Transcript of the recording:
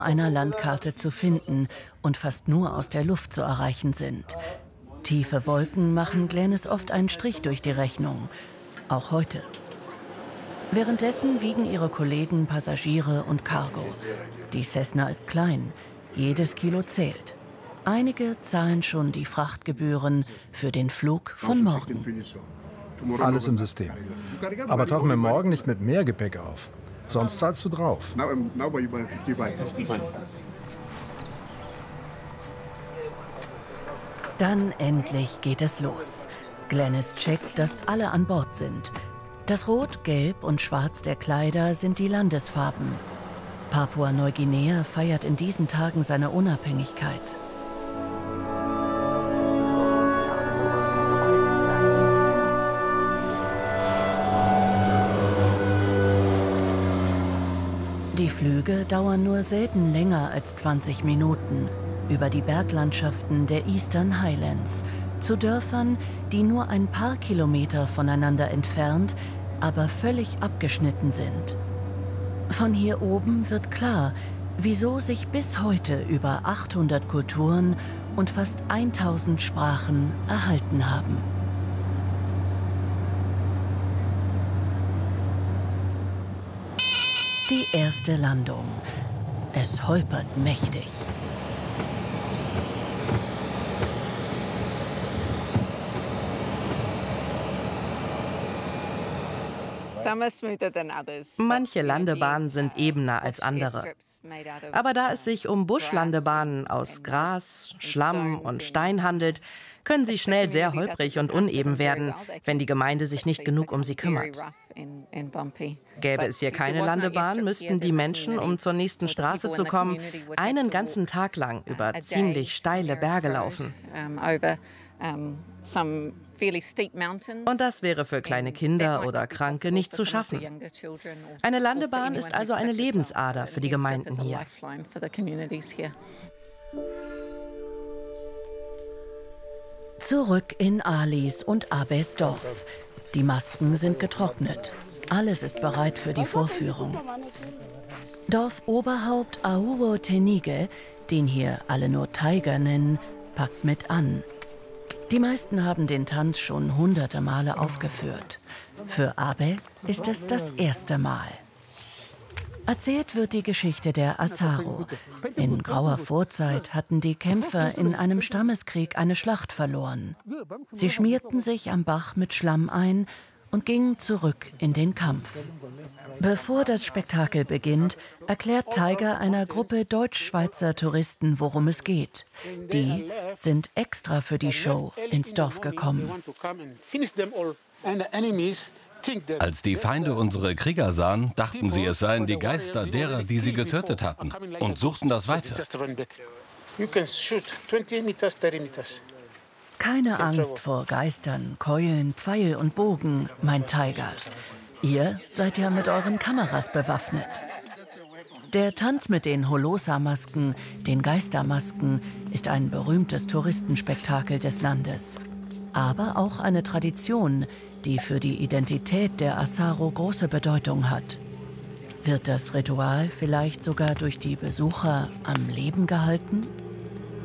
einer Landkarte zu finden und fast nur aus der Luft zu erreichen sind. Tiefe Wolken machen Glanis oft einen Strich durch die Rechnung, auch heute. Währenddessen wiegen ihre Kollegen Passagiere und Cargo. Die Cessna ist klein, jedes Kilo zählt. Einige zahlen schon die Frachtgebühren für den Flug von morgen. Alles im System. Aber tauchen wir morgen nicht mit mehr Gepäck auf. Sonst zahlst du drauf. Dann endlich geht es los. Glanis checkt, dass alle an Bord sind. Das Rot, Gelb und Schwarz der Kleider sind die Landesfarben. Papua-Neuguinea feiert in diesen Tagen seine Unabhängigkeit. Die Flüge dauern nur selten länger als 20 Minuten über die Berglandschaften der Eastern Highlands zu Dörfern, die nur ein paar Kilometer voneinander entfernt, aber völlig abgeschnitten sind. Von hier oben wird klar, wieso sich bis heute über 800 Kulturen und fast 1000 Sprachen erhalten haben. Die erste Landung. Es holpert mächtig. Manche Landebahnen sind ebener als andere. Aber da es sich um Buschlandebahnen aus Gras, Schlamm und Stein handelt, können sie schnell sehr holprig und uneben werden, wenn die Gemeinde sich nicht genug um sie kümmert. Gäbe es hier keine Landebahn, müssten die Menschen, um zur nächsten Straße zu kommen, einen ganzen Tag lang über ziemlich steile Berge laufen. Und das wäre für kleine Kinder oder Kranke nicht zu schaffen. Eine Landebahn ist also eine Lebensader für die Gemeinden hier. Zurück in Alis und Abes Dorf. Die Masken sind getrocknet. Alles ist bereit für die Vorführung. Dorfoberhaupt Auwo Tenige, den hier alle nur Tiger nennen, packt mit an. Die meisten haben den Tanz schon hunderte Male aufgeführt. Für Abe ist es das erste Mal. Erzählt wird die Geschichte der Asaro. In grauer Vorzeit hatten die Kämpfer in einem Stammeskrieg eine Schlacht verloren. Sie schmierten sich am Bach mit Schlamm ein und gingen zurück in den Kampf. Bevor das Spektakel beginnt, erklärt Tiger einer Gruppe deutsch-schweizer Touristen, worum es geht. Die sind extra für die Show ins Dorf gekommen. Als die Feinde unsere Krieger sahen, dachten sie, es seien die Geister derer, die sie getötet hatten, und suchten das weiter. Keine Angst vor Geistern, Keulen, Pfeil und Bogen, meint Tiger. Ihr seid ja mit euren Kameras bewaffnet. Der Tanz mit den Holosa-Masken, den Geistermasken, ist ein berühmtes Touristenspektakel des Landes. Aber auch eine Tradition, die für die Identität der Asaro große Bedeutung hat. Wird das Ritual vielleicht sogar durch die Besucher am Leben gehalten?